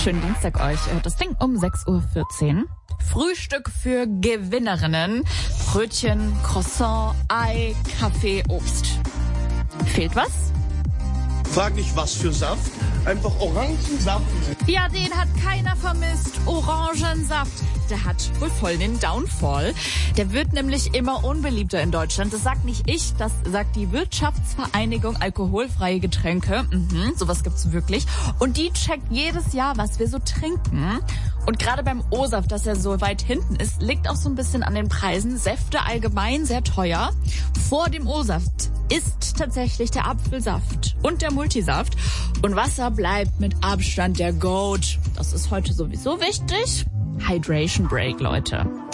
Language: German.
Schönen Dienstag euch. Das Ding um 6:14 Uhr. Frühstück für Gewinnerinnen. Brötchen, Croissant, Ei, Kaffee, Obst. Fehlt was? Frag nicht, was für Saft. Einfach Orangensaft. Ja, den hat keiner vermisst. Orangensaft. Der hat wohl voll den Downfall. Der wird nämlich immer unbeliebter in Deutschland. Das sagt nicht ich, das sagt die Wirtschaftsvereinigung Alkoholfreie Getränke. Sowas gibt's wirklich. Und die checkt jedes Jahr, was wir so trinken. Und gerade beim O-Saft, dass er so weit hinten ist, liegt auch so ein bisschen an den Preisen. Säfte allgemein sehr teuer. Vor dem O-Saft ist tatsächlich der Apfelsaft und der Multisaft. Und Wasser bleibt mit Abstand der Goat. Das ist heute sowieso wichtig. Hydration Break, Leute.